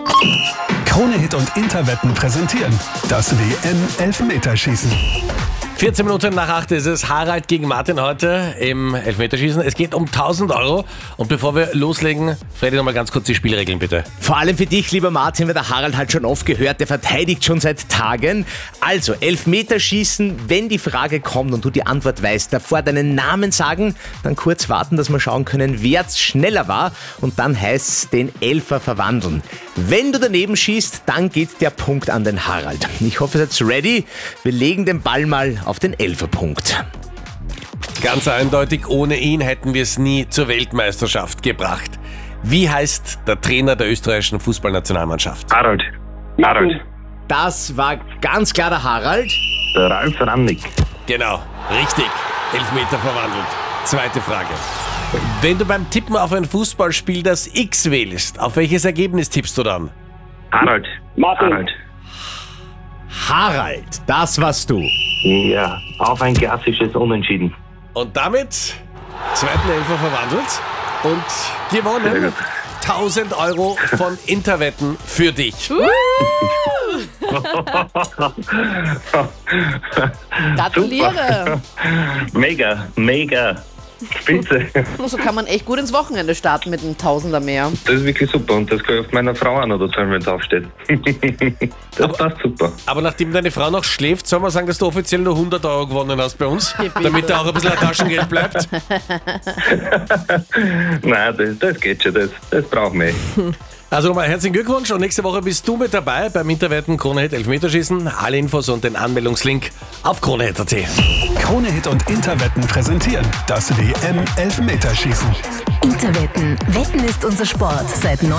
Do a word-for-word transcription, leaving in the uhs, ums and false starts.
Krone-Hit und Interwetten präsentieren das W M-Elfmeterschießen. vierzehn Minuten nach acht ist es. Harald gegen Martin heute im Elfmeterschießen. Es geht um tausend Euro. Und bevor wir loslegen, Freddy, nochmal ganz kurz die Spielregeln, bitte. Vor allem für dich, lieber Martin, weil der Harald halt schon oft gehört, der verteidigt schon seit Tagen. Also, Elfmeterschießen, wenn die Frage kommt und du die Antwort weißt, davor deinen Namen sagen, dann kurz warten, dass wir schauen können, wer schneller war. Und dann heißt es, den Elfer verwandeln. Wenn du daneben schießt, dann geht der Punkt an den Harald. Ich hoffe, ihr seid ready. Wir legen den Ball mal auf den Elferpunkt. Ganz eindeutig, ohne ihn hätten wir es nie zur Weltmeisterschaft gebracht. Wie heißt der Trainer der österreichischen Fußballnationalmannschaft? Harald. Harald. Das war ganz klar der Harald. Der Ralf Rangnick. Genau, richtig. Elfmeter verwandelt. Zweite Frage. Wenn du beim Tippen auf ein Fußballspiel das X wählst, auf welches Ergebnis tippst du dann? Harald. Martin. Harald. Harald, das warst du. Ja, auf ein klassisches Unentschieden. Und damit zweiten Elfer verwandelt und gewonnen. tausend Euro von Interwetten für dich. Gratuliere. Mega, mega. Spitze. So kann man echt gut ins Wochenende starten mit einem Tausender mehr. Das ist wirklich super und das kann ich auf meiner Frau auch noch erzählen, wenn es aufsteht. Das passt super. Aber nachdem deine Frau noch schläft, soll man sagen, dass du offiziell nur hundert Euro gewonnen hast bei uns, damit da auch ein bisschen Taschengeld bleibt. Nein, das, das geht schon, das, das brauchen wir. Also nochmal herzlichen Glückwunsch und nächste Woche bist du mit dabei beim Interwetten Krone-Hit Elfmeterschießen. Alle Infos und den Anmeldungslink auf Krone-Hit punkt at. Krone-Hit und Interwetten präsentieren das W M-Elfmeterschießen. Interwetten. Wetten ist unser Sport. Seit